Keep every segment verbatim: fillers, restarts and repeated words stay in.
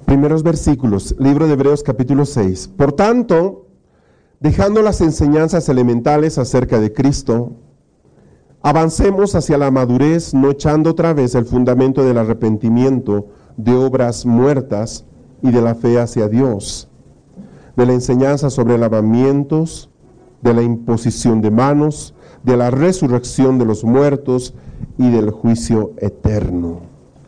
Primeros versículos, libro de Hebreos capítulo seis. Por tanto, dejando las enseñanzas elementales acerca de Cristo, avancemos hacia la madurez, no echando otra vez el fundamento del arrepentimiento de obras muertas y de la fe hacia Dios, de la enseñanza sobre lavamientos, de la imposición de manos, de la resurrección de los muertos y del juicio eterno.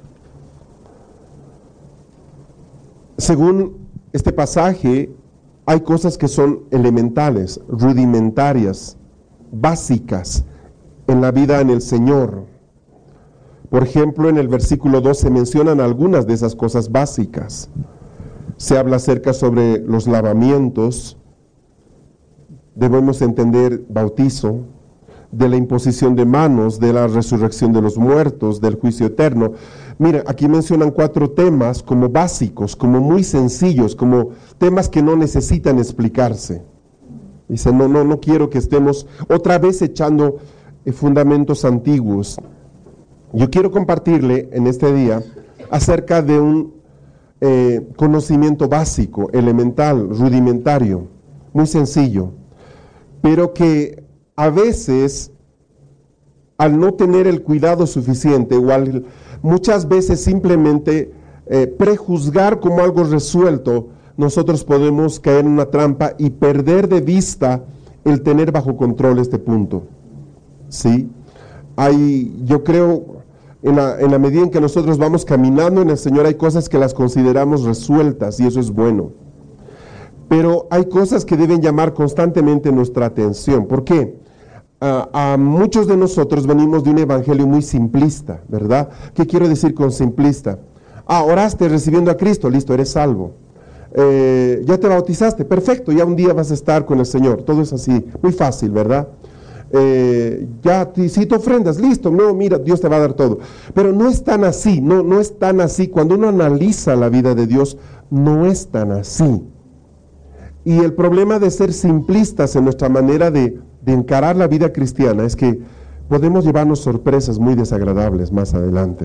Según este pasaje, hay cosas que son elementales, rudimentarias, básicas en la vida en el Señor. Por ejemplo, en el versículo dos se mencionan algunas de esas cosas básicas. Se habla acerca sobre los lavamientos, debemos entender bautizo, de la imposición de manos, de la resurrección de los muertos, del juicio eterno. Mira, aquí mencionan cuatro temas como básicos, como muy sencillos, como temas que no necesitan explicarse. Dice, no, no, no quiero que estemos otra vez echando eh, fundamentos antiguos. Yo quiero compartirle en este día acerca de un eh, conocimiento básico, elemental, rudimentario, muy sencillo, pero que a veces, al no tener el cuidado suficiente o al, muchas veces simplemente eh, prejuzgar como algo resuelto, nosotros podemos caer en una trampa y perder de vista el tener bajo control este punto. ¿Sí? Hay, yo creo, en la, en la medida en que nosotros vamos caminando en el Señor, hay cosas que las consideramos resueltas y eso es bueno. Pero hay cosas que deben llamar constantemente nuestra atención. ¿Por qué? A, a muchos de nosotros venimos de un evangelio muy simplista, ¿verdad? ¿Qué quiero decir con simplista? Ah, oraste recibiendo a Cristo, listo, eres salvo. Eh, ya te bautizaste, perfecto, ya un día vas a estar con el Señor. Todo es así, muy fácil, ¿verdad? Eh, ya te, si te ofrendas, listo, no, mira, Dios te va a dar todo. Pero no es tan así, no, no es tan así. Cuando uno analiza la vida de Dios, no es tan así. Y el problema de ser simplistas en nuestra manera de, de encarar la vida cristiana es que podemos llevarnos sorpresas muy desagradables más adelante.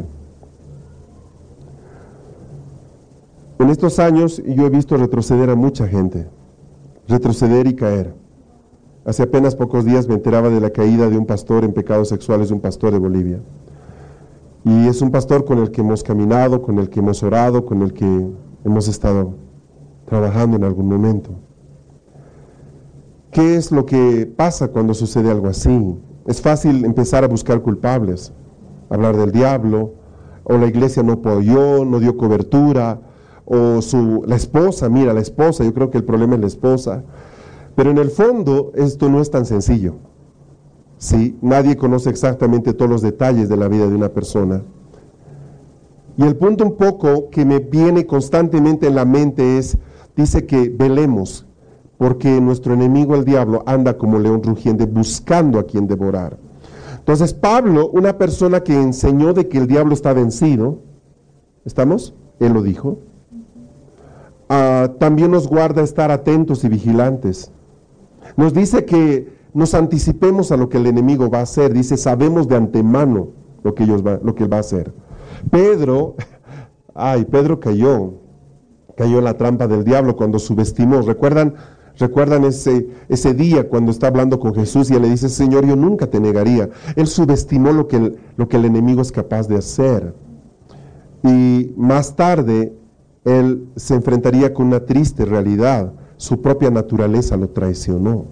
En estos años yo he visto retroceder a mucha gente, retroceder y caer. Hace apenas pocos días me enteraba de la caída de un pastor en pecados sexuales, de un pastor de Bolivia. Y es un pastor con el que hemos caminado, con el que hemos orado, con el que hemos estado trabajando en algún momento. ¿Qué es lo que pasa cuando sucede algo así? Es fácil empezar a buscar culpables, hablar del diablo, o la iglesia no apoyó, no dio cobertura, o su, la esposa, mira, la esposa, yo creo que el problema es la esposa. Pero en el fondo esto no es tan sencillo. ¿Sí? Nadie conoce exactamente todos los detalles de la vida de una persona. Y el punto un poco que me viene constantemente en la mente es, dice que velemos, porque nuestro enemigo el diablo anda como león rugiente buscando a quien devorar. Entonces Pablo, una persona que enseñó de que el diablo está vencido, ¿estamos? Él lo dijo. Uh, también nos guarda estar atentos y vigilantes. Nos dice que nos anticipemos a lo que el enemigo va a hacer. Dice, sabemos de antemano lo que, ellos va, lo que él va a hacer. Pedro, ay, Pedro cayó, cayó en la trampa del diablo cuando subestimó. ¿Recuerdan? ¿Recuerdan ese, ese día cuando está hablando con Jesús y él le dice, Señor, yo nunca te negaría? Él subestimó lo que el, lo que el enemigo es capaz de hacer. Y más tarde, él se enfrentaría con una triste realidad. Su propia naturaleza lo traicionó.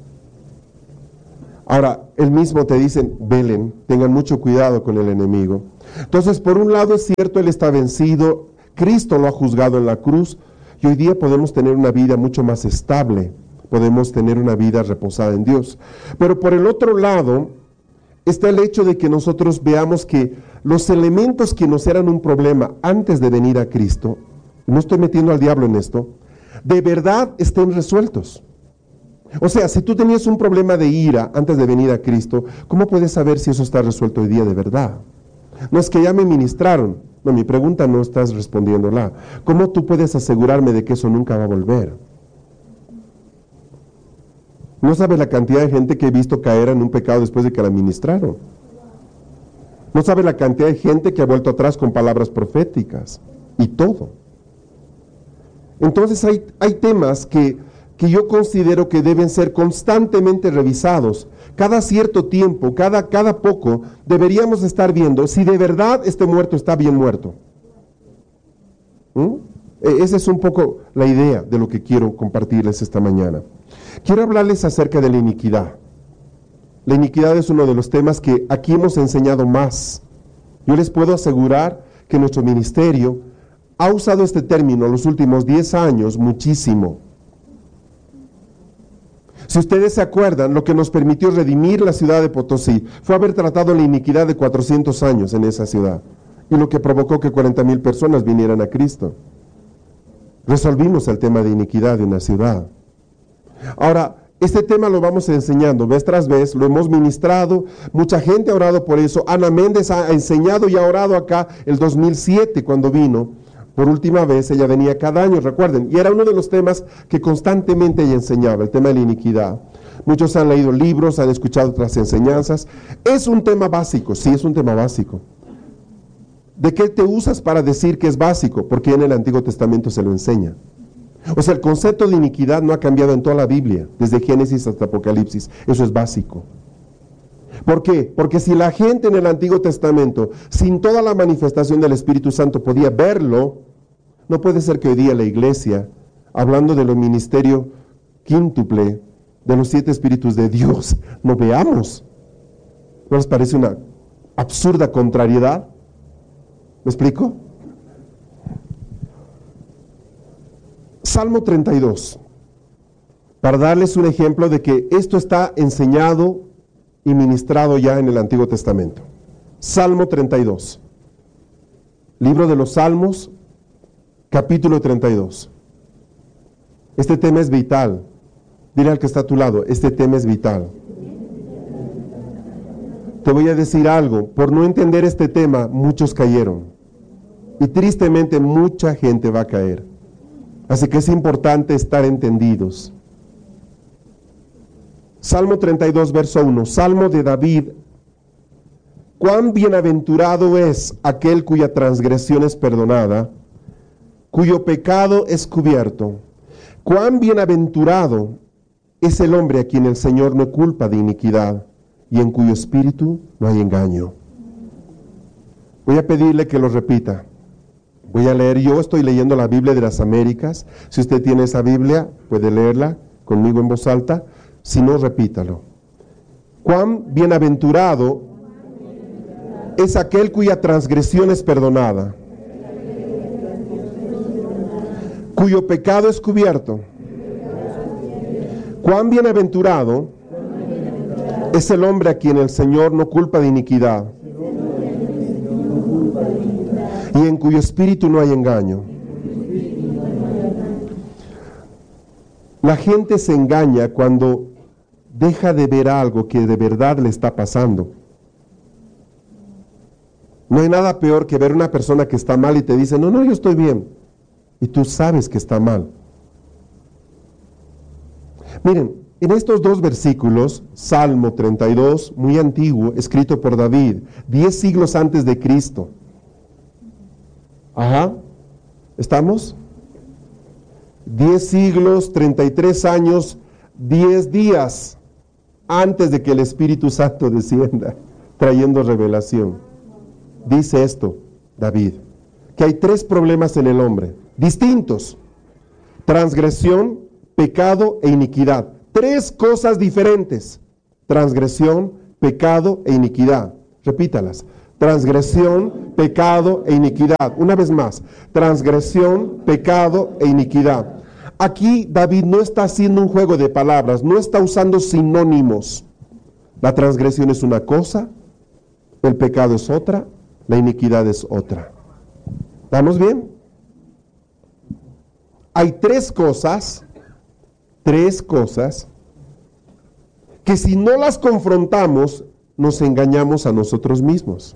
Ahora, él mismo te dice, velen, tengan mucho cuidado con el enemigo. Entonces, por un lado es cierto, él está vencido, Cristo lo ha juzgado en la cruz, y hoy día podemos tener una vida mucho más estable, podemos tener una vida reposada en Dios. Pero por el otro lado, está el hecho de que nosotros veamos que los elementos que nos eran un problema antes de venir a Cristo, no estoy metiendo al diablo en esto, de verdad estén resueltos. O sea, si tú tenías un problema de ira antes de venir a Cristo, ¿cómo puedes saber si eso está resuelto hoy día de verdad? No es que ya me ministraron. No, mi pregunta no estás respondiéndola. ¿Cómo tú puedes asegurarme de que eso nunca va a volver? No sabes la cantidad de gente que he visto caer en un pecado después de que la ministraron. No sabes la cantidad de gente que ha vuelto atrás con palabras proféticas. Y todo. Entonces hay, hay temas que, que yo considero que deben ser constantemente revisados. Cada cierto tiempo, cada, cada poco, deberíamos estar viendo si de verdad este muerto está bien muerto. ¿Mm? Esa es un poco la idea de lo que quiero compartirles esta mañana. Quiero hablarles acerca de la iniquidad. La iniquidad es uno de los temas que aquí hemos enseñado más. Yo les puedo asegurar que nuestro ministerio ha usado este término los últimos diez años muchísimo. Si ustedes se acuerdan, lo que nos permitió redimir la ciudad de Potosí fue haber tratado la iniquidad de cuatrocientos años en esa ciudad, y lo que provocó que cuarenta mil personas vinieran a Cristo. Resolvimos el tema de iniquidad de una ciudad. Ahora, este tema lo vamos enseñando vez tras vez, lo hemos ministrado, mucha gente ha orado por eso. Ana Méndez ha enseñado y ha orado acá el dos mil siete cuando vino. Por última vez, ella venía cada año, recuerden, y era uno de los temas que constantemente ella enseñaba, el tema de la iniquidad. Muchos han leído libros, han escuchado otras enseñanzas. Es un tema básico, sí, es un tema básico. ¿De qué te usas para decir que es básico? Porque en el Antiguo Testamento se lo enseña. O sea, el concepto de iniquidad no ha cambiado en toda la Biblia, desde Génesis hasta Apocalipsis. Eso es básico. ¿Por qué? Porque si la gente en el Antiguo Testamento, sin toda la manifestación del Espíritu Santo, podía verlo, no puede ser que hoy día la iglesia, hablando de los ministerios quíntuple, de los siete espíritus de Dios, no veamos. ¿No les parece una absurda contrariedad? ¿Me explico? Salmo treinta y dos, para darles un ejemplo de que esto está enseñado y ministrado ya en el Antiguo Testamento. Salmo treinta y dos, libro de los Salmos, capítulo treinta y dos. Este tema es vital. Dile al que está a tu lado, este tema es vital. Te voy a decir algo, por no entender este tema, muchos cayeron. Y tristemente mucha gente va a caer. Así que es importante estar entendidos. Salmo treinta y dos, verso uno. Salmo de David. Cuán bienaventurado es aquel cuya transgresión es perdonada, cuyo pecado es cubierto. Cuán bienaventurado es el hombre a quien el Señor no culpa de iniquidad y en cuyo espíritu no hay engaño. Voy a pedirle que lo repita. Voy a leer, yo estoy leyendo la Biblia de las Américas. Si usted tiene esa Biblia, puede leerla conmigo en voz alta. Si no, repítalo. Cuán bienaventurado es aquel cuya transgresión es perdonada, cuyo pecado es cubierto. Cuán bienaventurado es el hombre a quien el Señor no culpa de iniquidad y en cuyo espíritu no hay engaño. La gente se engaña cuando deja de ver algo que de verdad le está pasando. No hay nada peor que ver una persona que está mal y te dice, no, no, yo estoy bien. Y tú sabes que está mal. Miren, en estos dos versículos, Salmo treinta y dos, muy antiguo, escrito por David, diez siglos antes de Cristo. Ajá, ¿estamos? Diez siglos, treinta y tres años, diez días antes de que el Espíritu Santo descienda, trayendo revelación. Dice esto, David, que hay tres problemas en el hombre, distintos: transgresión, pecado e iniquidad. Tres cosas diferentes: transgresión, pecado e iniquidad. Repítalas: transgresión, pecado e iniquidad. Una vez más: transgresión, pecado e iniquidad. Aquí David no está haciendo un juego de palabras, no está usando sinónimos. La transgresión es una cosa, el pecado es otra, la iniquidad es otra. ¿Estamos bien? Hay tres cosas, tres cosas, que si no las confrontamos, nos engañamos a nosotros mismos.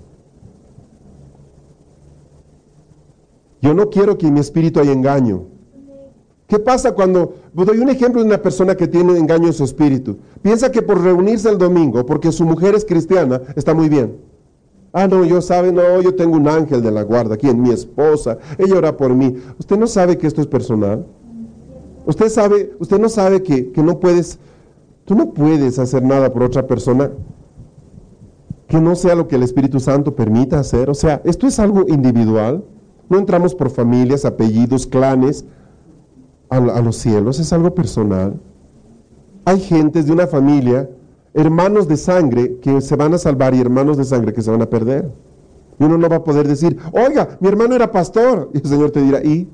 Yo no quiero que en mi espíritu haya engaño. ¿Qué pasa cuando, doy un ejemplo de una persona que tiene engaño en su espíritu? Piensa que por reunirse el domingo, porque su mujer es cristiana, está muy bien. Ah, no, yo sabe, no, yo tengo un ángel de la guarda, ¿quién? Mi esposa, ella ora por mí. ¿Usted no sabe que esto es personal? Usted sabe, usted no sabe que, que no puedes, tú no puedes hacer nada por otra persona que no sea lo que el Espíritu Santo permita hacer. O sea, esto es algo individual. No entramos por familias, apellidos, clanes a, a los cielos, es algo personal. Hay gentes de una familia, hermanos de sangre que se van a salvar y hermanos de sangre que se van a perder. Y uno no va a poder decir, oiga, mi hermano era pastor. Y el Señor te dirá, ¿y?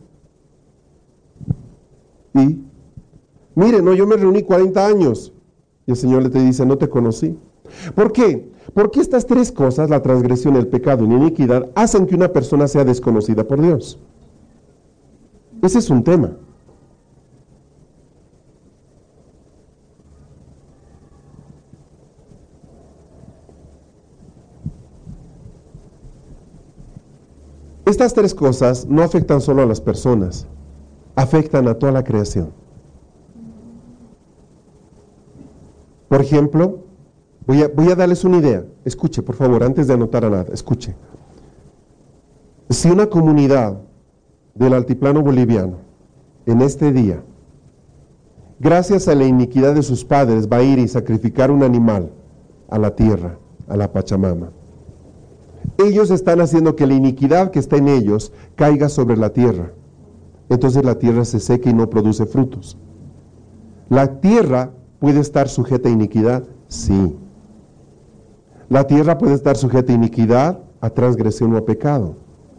¿Y? Mire, no, yo me reuní cuarenta años. Y el Señor le te dice, no te conocí. ¿Por qué? Porque estas tres cosas, la transgresión, el pecado y la iniquidad, hacen que una persona sea desconocida por Dios. Ese es un tema. Estas tres cosas no afectan solo a las personas, afectan a toda la creación. Por ejemplo, voy a, voy a darles una idea. Escuche, por favor, antes de anotar a nada, escuche. Si una comunidad del altiplano boliviano, en este día, gracias a la iniquidad de sus padres, va a ir y sacrificar un animal a la tierra, a la Pachamama, ellos están haciendo que la iniquidad que está en ellos caiga sobre la tierra. Entonces la tierra se seca y no produce frutos. ¿La tierra puede estar sujeta a iniquidad? Sí. La tierra puede estar sujeta a iniquidad, a transgresión o a pecado.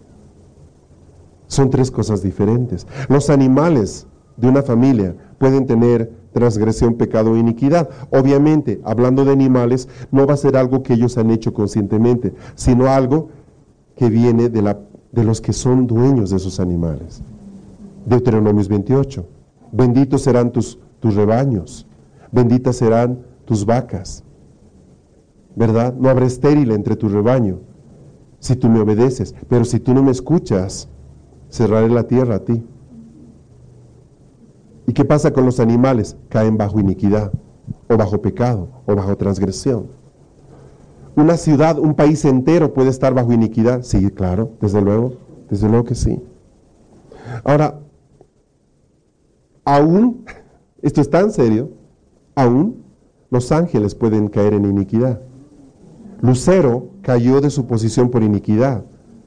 Son tres cosas diferentes. Los animales de una familia pueden tener transgresión, pecado o iniquidad. Obviamente, hablando de animales, no va a ser algo que ellos han hecho conscientemente, sino algo que viene de, la, de los que son dueños de esos animales. Deuteronomios veintiocho. Benditos serán tus, tus rebaños, benditas serán tus vacas, ¿verdad? No habrá estéril entre tu rebaño, si tú me obedeces, pero si tú no me escuchas, cerraré la tierra a ti. ¿Y qué pasa con los animales? Caen bajo iniquidad, o bajo pecado, o bajo transgresión. Una ciudad, un país entero puede estar bajo iniquidad. Sí, claro, desde luego, desde luego que sí. Ahora, aún, esto es tan serio, aún los ángeles pueden caer en iniquidad. Lucero cayó de su posición por iniquidad.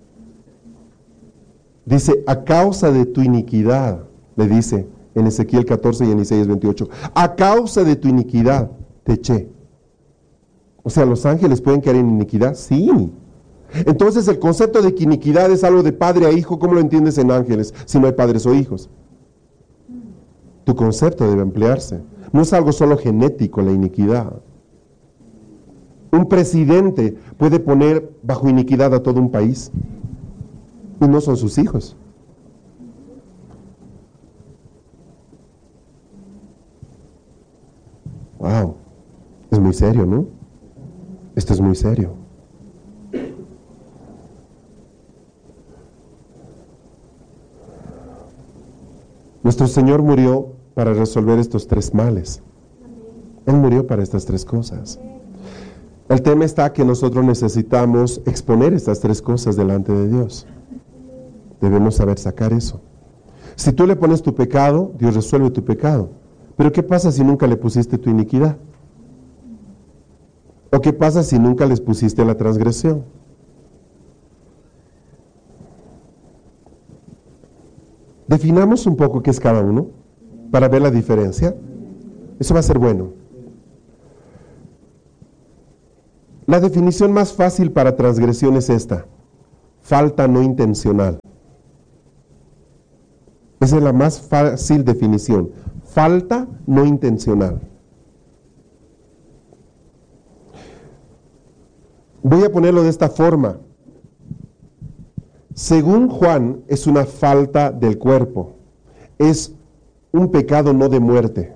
Dice, a causa de tu iniquidad, le dice en Ezequiel catorce y en Isaías veintiocho, a causa de tu iniquidad te eché. O sea, ¿los ángeles pueden caer en iniquidad? Sí. Entonces el concepto de que iniquidad es algo de padre a hijo, ¿cómo lo entiendes en ángeles si no hay padres o hijos? Tu concepto debe ampliarse. No es algo solo genético la iniquidad. Un presidente puede poner bajo iniquidad a todo un país y no son sus hijos. Wow, es muy serio, ¿no? Esto es muy serio. Nuestro Señor murió para resolver estos tres males. Él murió para estas tres cosas. El tema está que nosotros necesitamos exponer estas tres cosas delante de Dios. Debemos saber sacar eso. Si tú le pones tu pecado, Dios resuelve tu pecado. Pero ¿qué pasa si nunca le pusiste tu iniquidad? ¿O qué pasa si nunca les pusiste la transgresión? Definamos un poco qué es cada uno para ver la diferencia. Eso va a ser bueno. La definición más fácil para transgresión es esta: falta no intencional. Esa es la más fácil definición. Falta no intencional. Voy a ponerlo de esta forma. Según Juan, es una falta del cuerpo. Es un pecado no de muerte.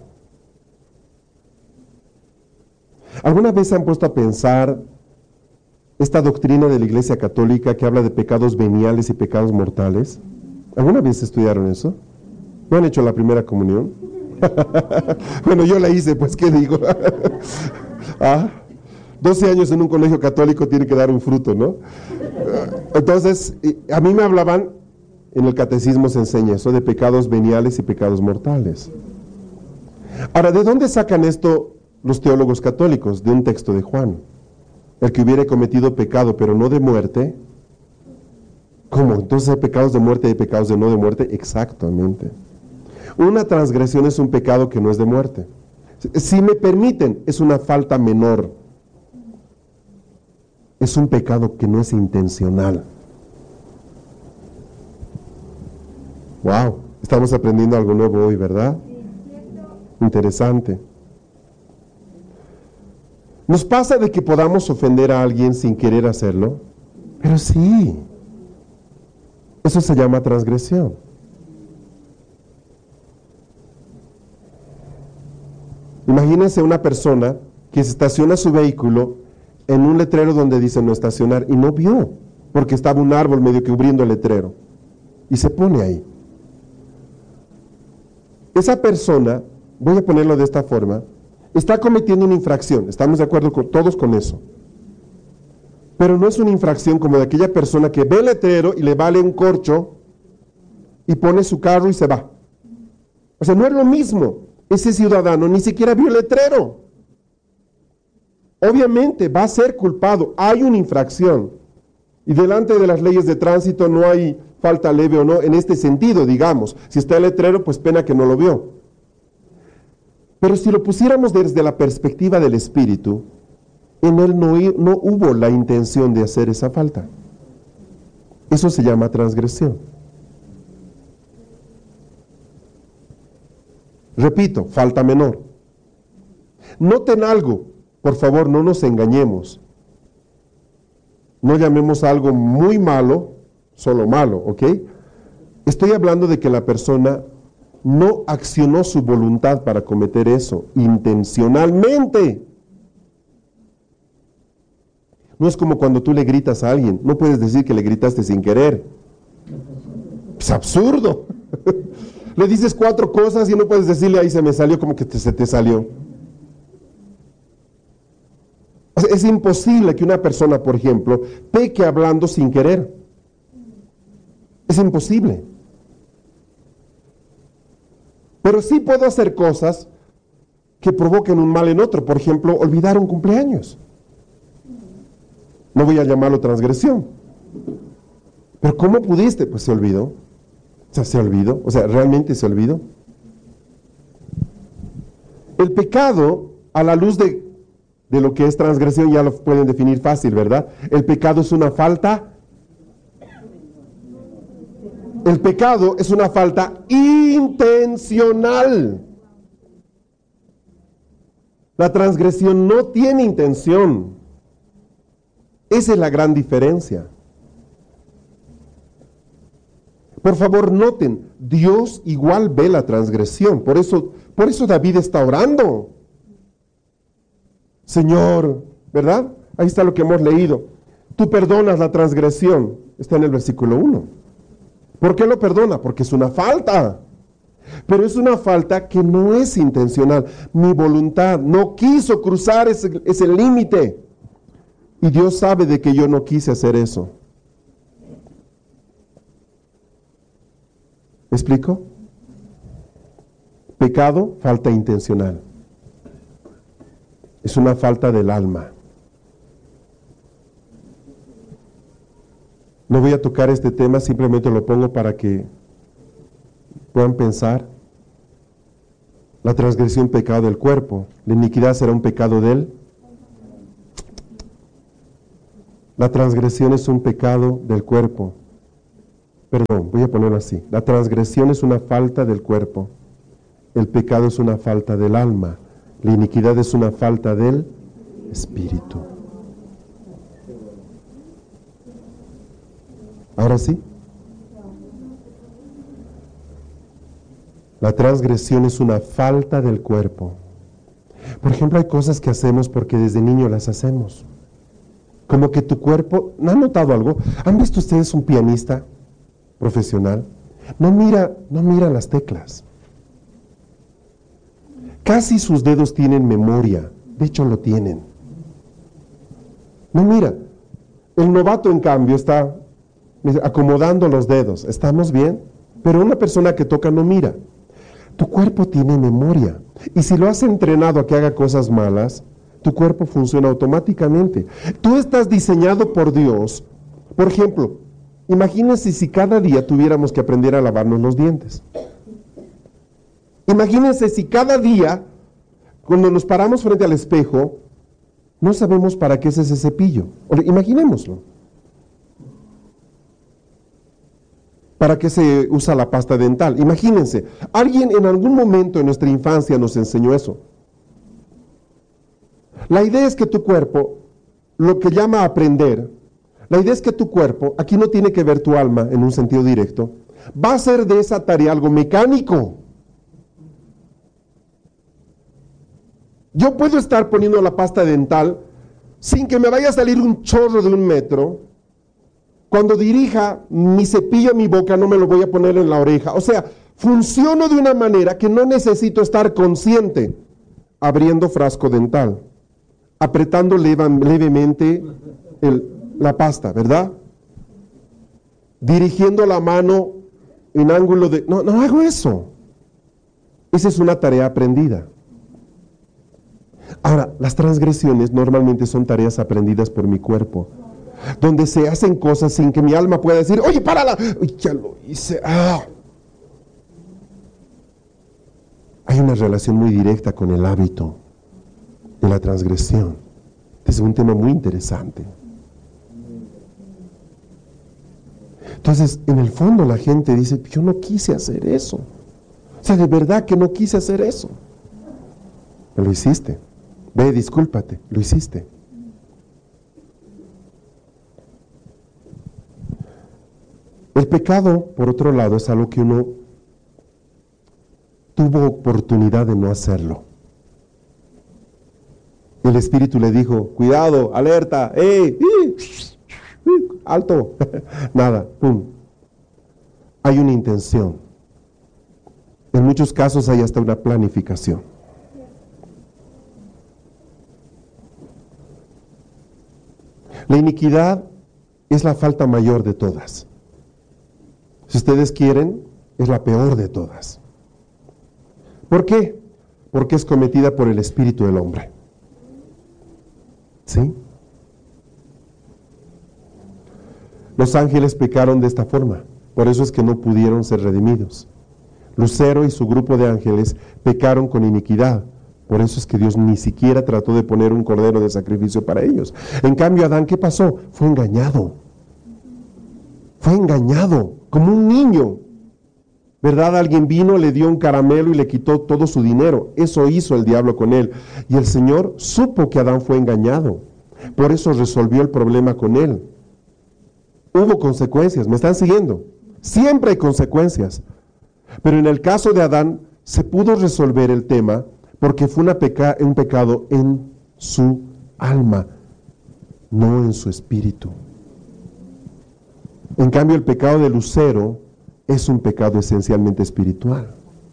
¿Alguna vez se han puesto a pensar esta doctrina de la Iglesia Católica que habla de pecados veniales y pecados mortales? ¿Alguna vez estudiaron eso? ¿No han hecho la primera comunión? Bueno, yo la hice, pues, ¿qué digo? ¿Ah? doce años en un colegio católico tiene que dar un fruto, ¿no? Entonces, a mí me hablaban, en el catecismo se enseña eso, de pecados veniales y pecados mortales. Ahora, ¿de dónde sacan esto los teólogos católicos? De un texto de Juan. El que hubiere cometido pecado, pero no de muerte. ¿Cómo? Entonces hay pecados de muerte y hay pecados de no de muerte. Exactamente. Una transgresión es un pecado que no es de muerte. Si me permiten, es una falta menor. Es un pecado que no es intencional. Wow, estamos aprendiendo algo nuevo hoy, ¿verdad? Interesante. ¿Nos pasa de que podamos ofender a alguien sin querer hacerlo? Pero sí. Eso se llama transgresión. Imagínense una persona que se estaciona su vehículo en un letrero donde dice no estacionar y no vio, porque estaba un árbol medio que cubriendo el letrero, y se pone ahí. Esa persona, voy a ponerlo de esta forma, está cometiendo una infracción, estamos de acuerdo con, todos con eso. Pero no es una infracción como de aquella persona que ve el letrero y le vale un corcho y pone su carro y se va. O sea, no es lo mismo. Ese ciudadano ni siquiera vio el letrero. Obviamente va a ser culpado. Hay una infracción. Y delante de las leyes de tránsito no hay falta leve o no, en este sentido, digamos. Si está el letrero, pues pena que no lo vio. Pero si lo pusiéramos desde la perspectiva del Espíritu, en él no, no hubo la intención de hacer esa falta. Eso se llama transgresión. Repito, falta menor. Noten algo, por favor, no nos engañemos. No llamemos algo muy malo, solo malo, ¿ok? Estoy hablando de que la persona no accionó su voluntad para cometer eso intencionalmente. No es como cuando tú le gritas a alguien, no puedes decir que le gritaste sin querer. Es absurdo. Le dices cuatro cosas y no puedes decirle ahí se me salió, como que te, se te salió. O sea, es imposible que una persona, por ejemplo, peque hablando sin querer. Es imposible. Pero sí puedo hacer cosas que provoquen un mal en otro. Por ejemplo, olvidar un cumpleaños. No voy a llamarlo transgresión. Pero ¿cómo pudiste? Pues se olvidó. O sea, se olvidó. O sea, realmente se olvidó. El pecado, a la luz de, de lo que es transgresión, ya lo pueden definir fácil, ¿verdad? El pecado es una falta. El pecado es una falta intencional. La transgresión no tiene intención. Esa es la gran diferencia. Por favor, noten, Dios igual ve la transgresión. Por eso, por eso David está orando. Señor, ¿verdad? Ahí está lo que hemos leído. Tú perdonas la transgresión. Está en el versículo uno. ¿Por qué lo perdona? Porque es una falta. Pero es una falta que no es intencional. Mi voluntad no quiso cruzar ese, ese límite. Y Dios sabe de que yo no quise hacer eso. ¿Me explico? Pecado, falta intencional. Es una falta del alma. No voy a tocar este tema, simplemente lo pongo para que puedan pensar. La transgresión, pecado del cuerpo. La iniquidad será un pecado de él. La transgresión es un pecado del cuerpo. Perdón, voy a ponerlo así. La transgresión es una falta del cuerpo. El pecado es una falta del alma. La iniquidad es una falta del espíritu. Ahora sí. La transgresión es una falta del cuerpo. Por ejemplo, hay cosas que hacemos porque desde niño las hacemos. Como que tu cuerpo, ¿han notado algo? ¿Han visto ustedes un pianista profesional? No mira, no mira las teclas. Casi sus dedos tienen memoria. De hecho, lo tienen. No mira. El novato, en cambio, está acomodando los dedos. ¿Estamos bien? Pero una persona que toca no mira. Tu cuerpo tiene memoria. Y si lo has entrenado a que haga cosas malas, tu cuerpo funciona automáticamente. Tú estás diseñado por Dios. Por ejemplo, imagínense si cada día tuviéramos que aprender a lavarnos los dientes. Imagínense si cada día, cuando nos paramos frente al espejo, no sabemos para qué es ese cepillo. Imaginémoslo. ¿Para qué se usa la pasta dental? Imagínense, alguien en algún momento en nuestra infancia nos enseñó eso. La idea es que tu cuerpo, lo que llama aprender, la idea es que tu cuerpo, aquí no tiene que ver tu alma en un sentido directo, va a hacer de esa tarea algo mecánico. Yo puedo estar poniendo la pasta dental sin que me vaya a salir un chorro de un metro. Cuando dirija mi cepillo a mi boca, no me lo voy a poner en la oreja. O sea, funciono de una manera que no necesito estar consciente. Abriendo frasco dental, apretando leva, levemente el, la pasta, ¿verdad? Dirigiendo la mano en ángulo de... No, no hago eso. Esa es una tarea aprendida. Ahora, las transgresiones normalmente son tareas aprendidas por mi cuerpo, donde se hacen cosas sin que mi alma pueda decir, oye, párala, uy, ya lo hice, ah. Hay una relación muy directa con el hábito de la transgresión. Es un tema muy interesante. Entonces, en el fondo la gente dice, yo no quise hacer eso. O sea, de verdad que no quise hacer eso. Pero lo hiciste. Ve, discúlpate, lo hiciste. El pecado, por otro lado, es algo que uno tuvo oportunidad de no hacerlo. El Espíritu le dijo, cuidado, alerta, ¡eh! ¡Alto! Nada, ¡pum! Hay una intención. En muchos casos hay hasta una planificación. La iniquidad es la falta mayor de todas. Si ustedes quieren, es la peor de todas. ¿Por qué? Porque es cometida por el espíritu del hombre. ¿Sí? Los ángeles pecaron de esta forma, por eso es que no pudieron ser redimidos. Lucero y su grupo de ángeles pecaron con iniquidad, por eso es que Dios ni siquiera trató de poner un cordero de sacrificio para ellos. En cambio, Adán, ¿qué pasó? Fue engañado. Fue engañado, como un niño. ¿Verdad? Alguien vino, le dio un caramelo y le quitó todo su dinero. Eso hizo el diablo con él. Y el Señor supo que Adán fue engañado. Por eso resolvió el problema con él. Hubo consecuencias, ¿me están siguiendo? Siempre hay consecuencias. Pero en el caso de Adán, se pudo resolver el tema porque fue una peca- un pecado en su alma, no en su espíritu. En cambio, el pecado de Lucero es un pecado esencialmente espiritual.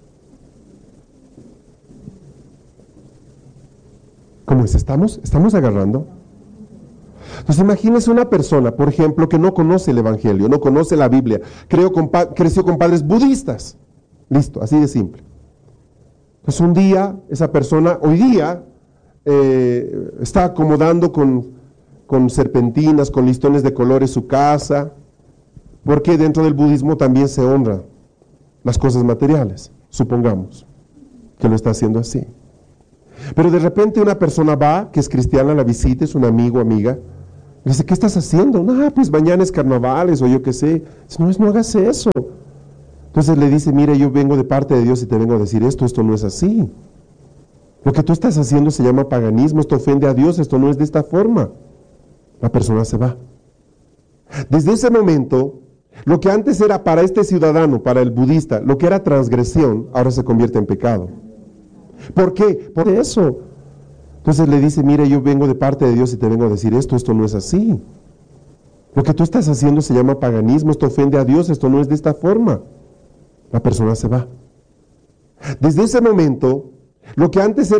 ¿Cómo es? ¿Estamos? ¿Estamos agarrando? Entonces imagínese una persona, por ejemplo, que no conoce el Evangelio, no conoce la Biblia, creó con pa- creció con padres budistas. Listo, así de simple. Entonces un día, esa persona, hoy día, eh, está acomodando con, con serpentinas, con listones de colores su casa, porque dentro del budismo también se honra las cosas materiales, supongamos que lo está haciendo así. Pero de repente una persona va, que es cristiana, la visita, es un amigo, amiga, le dice, ¿qué estás haciendo? No, pues mañana es carnavales o yo qué sé. Dice, no, no hagas eso. Entonces le dice, mire, yo vengo de parte de Dios y te vengo a decir esto, esto no es así. Lo que tú estás haciendo se llama paganismo, esto ofende a Dios, esto no es de esta forma. La persona se va. Desde ese momento, lo que antes era para este ciudadano, para el budista, lo que era transgresión, ahora se convierte en pecado. ¿Por qué? Por eso. Entonces le dice, mire, yo vengo de parte de Dios y te vengo a decir esto, esto no es así. Lo que tú estás haciendo se llama paganismo, esto ofende a Dios, esto no es de esta forma. La persona se va. Desde ese momento, lo que antes era